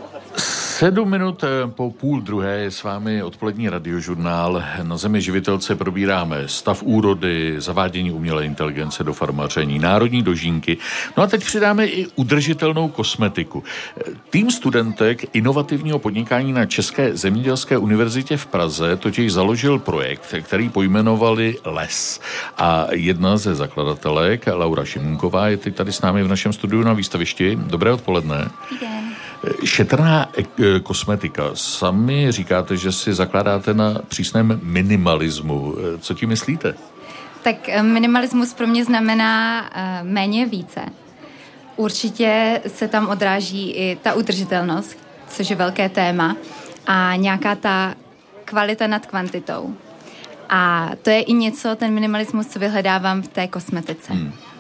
7 minut po 12:30 je s vámi odpolední radiožurnál. Na Zemi živitelce probíráme stav úrody, zavádění umělé inteligence do farmaření, národní dožínky. No a teď přidáme i udržitelnou kosmetiku. Tým studentek inovativního podnikání na České zemědělské univerzitě v Praze totiž založil projekt, který pojmenovali Les. A jedna ze zakladatelek, Laura Šimunková, je teď tady s námi v našem studiu na výstavišti. Dobré odpoledne. Šetrná kosmetika. Sami říkáte, že si zakládáte na přísném minimalismu. Co tím myslíte? Tak minimalismus pro mě znamená méně více. Určitě se tam odráží i ta udržitelnost, což je velké téma, a nějaká ta kvalita nad kvantitou. A to je i něco, ten minimalismus, co vyhledávám v té kosmetice.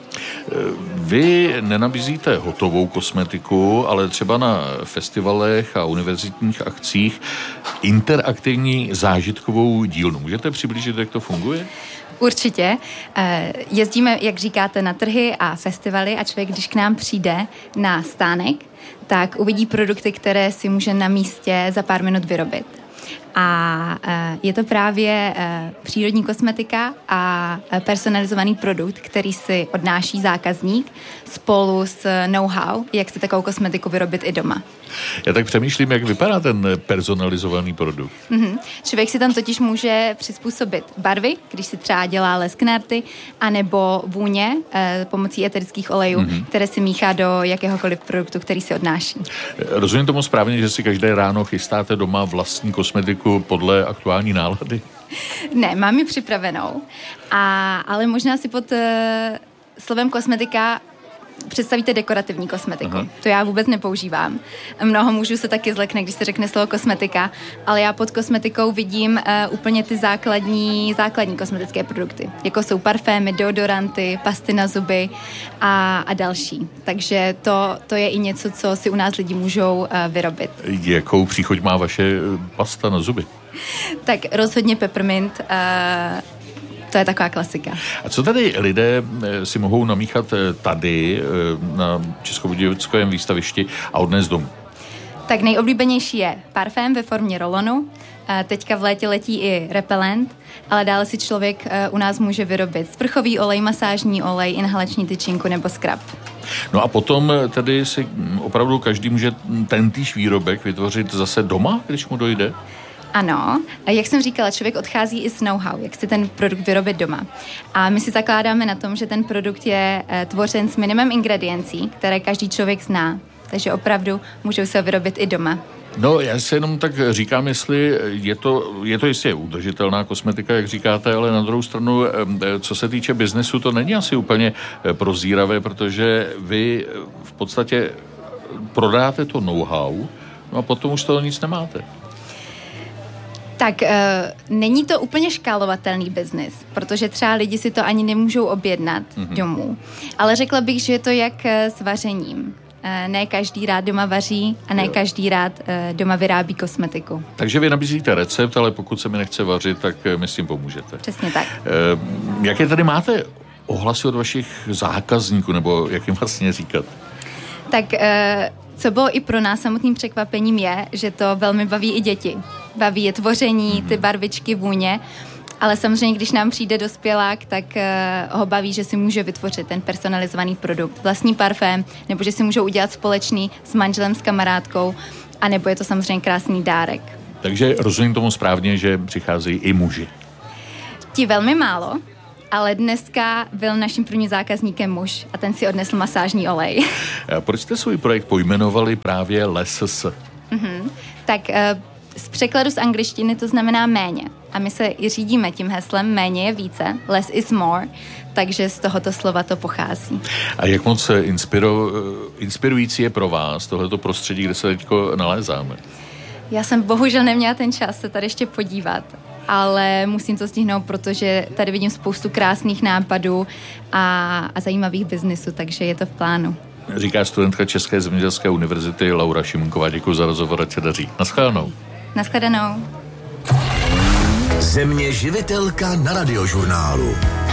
Vy nenabízíte hotovou kosmetiku, ale třeba na festivalech a univerzitních akcích interaktivní zážitkovou dílnu. Můžete přiblížit, jak to funguje? Určitě. Jezdíme, jak říkáte, na trhy a festivaly a člověk, když k nám přijde na stánek, tak uvidí produkty, které si může na místě za pár minut vyrobit. A je to právě přírodní kosmetika a personalizovaný produkt, který si odnáší zákazník spolu s know-how, jak si takovou kosmetiku vyrobit i doma. Já tak přemýšlím, jak vypadá ten personalizovaný produkt. Člověk si tam totiž může přizpůsobit barvy, když si třeba dělá lesknarty, anebo vůně pomocí eterických olejů, které si míchá do jakéhokoliv produktu, který si odnáší. Rozumím tomu správně, že si každé ráno chystáte doma vlastní kosmetiku podle aktuální nálady? Ne, mám ji připravenou, ale možná si pod slovem kosmetika představíte dekorativní kosmetiku. Aha. To já vůbec nepoužívám. Mnoho mužů se taky zlekne, když se řekne slovo kosmetika, ale já pod kosmetikou vidím úplně ty základní kosmetické produkty, jako jsou parfémy, deodoranty, pasty na zuby a další. Takže to je i něco, co si u nás lidi můžou vyrobit. Jakou příchuť má vaše pasta na zuby? Tak rozhodně peppermint. To je taková klasika. A co tady lidé si mohou namíchat tady na Českobudějovickém výstavišti a odnést domů? Tak nejoblíbenější je parfém ve formě rolonu. Teďka v létě letí i repelent, ale dále si člověk u nás může vyrobit sprchový olej, masážní olej, inhalační tyčinku nebo skrab. No a potom tedy si opravdu každý může tentýž výrobek vytvořit zase doma, když mu dojde? Ano, jak jsem říkala, člověk odchází i s know-how, jak si ten produkt vyrobit doma. A my si zakládáme na tom, že ten produkt je tvořen s minimem ingrediencí, které každý člověk zná. Takže opravdu můžou se vyrobit i doma. No, já si jenom tak říkám, jestli je to jistě udržitelná kosmetika, jak říkáte, ale na druhou stranu, co se týče biznesu, to není asi úplně prozíravé, protože vy v podstatě prodáte to know-how, no a potom už toho nic nemáte. Tak není to úplně škálovatelný biznis, protože třeba lidi si to ani nemůžou objednat domů. Ale řekla bych, že je to jak s vařením. Ne každý rád doma vaří a ne každý rád doma vyrábí kosmetiku. Takže vy nabízíte recept, ale pokud se mi nechce vařit, tak mi s tím pomůžete. Přesně tak. Jaké tady máte ohlasy od vašich zákazníků, nebo jak jim vlastně říkat? Tak co bylo i pro nás samotným překvapením je, že to velmi baví i děti. Baví je tvoření, ty barvičky, vůně, ale samozřejmě, když nám přijde dospělák, tak ho baví, že si může vytvořit ten personalizovaný produkt, vlastní parfém, nebo že si můžou udělat společný s manželem, s kamarádkou, anebo je to samozřejmě krásný dárek. Takže rozumím tomu správně, že přicházejí i muži. Ti velmi málo, ale dneska byl naším prvním zákazníkem muž a ten si odnesl masážní olej. A proč jste svůj projekt pojmenovali právě Les? Tak z překladu z angličtiny to znamená méně. A my se i řídíme tím heslem méně je více, less is more, takže z tohoto slova to pochází. A jak moc inspirující je pro vás tohleto prostředí, kde se teďko nalézáme? Já jsem bohužel neměla ten čas se tady ještě podívat, ale musím to stihnout, protože tady vidím spoustu krásných nápadů a zajímavých biznisů, takže je to v plánu. Říká studentka České zemědělské univerzity Laura Šimunková. Děkuji za rozhovor, ať se daří. Naschledanou. Naschledanou. Země živitelka na radiožurnálu.